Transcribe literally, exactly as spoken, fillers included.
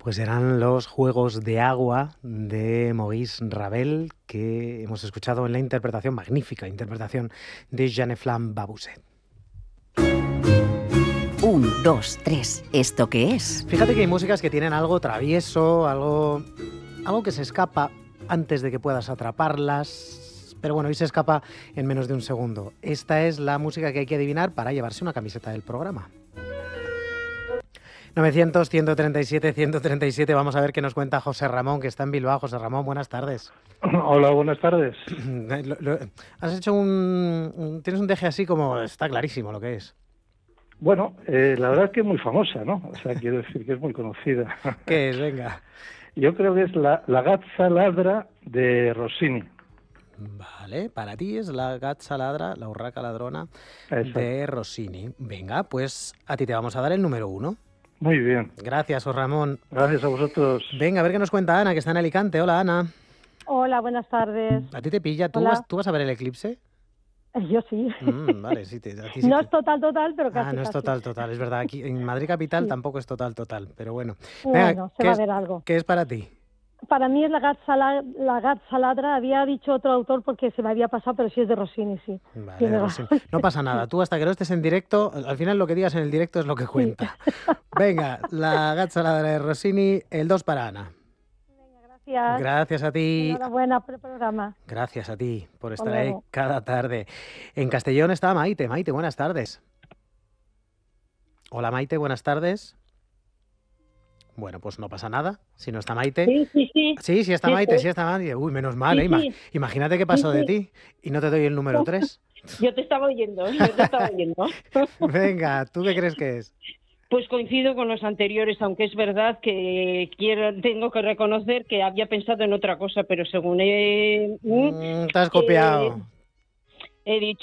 Pues eran los Juegos de Agua de Maurice Ravel, que hemos escuchado en la interpretación, magnífica interpretación, de Jeanne-Flamme Babuset. Un, dos, tres. ¿Esto qué es? Fíjate que hay músicas que tienen algo travieso, algo, algo que se escapa antes de que puedas atraparlas. Pero bueno, hoy se escapa en menos de un segundo. Esta es la música que hay que adivinar para llevarse una camiseta del programa. novecientos, ciento treinta y siete, ciento treinta y siete. Vamos a ver qué nos cuenta José Ramón, que está en Bilbao. José Ramón, buenas tardes. Hola, buenas tardes. Lo, lo, has hecho un, un... Tienes un deje así como... Está clarísimo lo que es. Bueno, eh, la verdad es que es muy famosa, ¿no? O sea, quiero decir que es muy conocida. ¿Qué es? Venga. Yo creo que es la, la Gazza Ladra de Rossini. Vale, para ti es la Gazza Ladra, la urraca ladrona. Exacto. De Rossini. Venga, pues a ti te vamos a dar el número uno. Muy bien. Gracias, José Ramón. Gracias a vosotros. Venga, a ver qué nos cuenta Ana, que está en Alicante. Hola, Ana. Hola, buenas tardes. ¿A ti te pilla? ¿Tú, vas, ¿tú vas a ver el eclipse? Yo sí. Mm, vale, sí. Te, a ti sí no te... es total, total, pero casi. Ah, no es casi. total, total, es verdad. Aquí en Madrid Capital sí. Tampoco es total, total, pero bueno. Venga, bueno, se va es, a ver algo. ¿Qué es para ti? Para mí es la Gazza, la, la Gazza Ladra. Había dicho otro autor porque se me había pasado, pero sí es de Rossini, sí. Vale, de Rossini. No pasa nada. Tú hasta que no estés en directo, al final lo que digas en el directo es lo que cuenta. Sí. Venga, la Gazza Ladra de Rossini, el dos para Ana. Venga, gracias. Gracias a ti. Enhorabuena por el programa. Gracias a ti por estar ahí cada tarde. En Castellón está Maite. Maite, buenas tardes. Hola Maite, buenas tardes. Bueno, pues no pasa nada, si no está Maite. Sí, sí, sí. Sí, sí está sí, Maite, sí. sí está Maite. Uy, menos mal, sí, ¿eh? Sí. Imagínate qué pasó sí, de sí. ti y no te doy el número tres. Yo te estaba oyendo, yo te estaba oyendo. Venga, ¿tú qué crees que es? Pues coincido con los anteriores, aunque es verdad que quiero, tengo que reconocer que había pensado en otra cosa, pero según he... Mm, te has copiado. Eh, he dicho...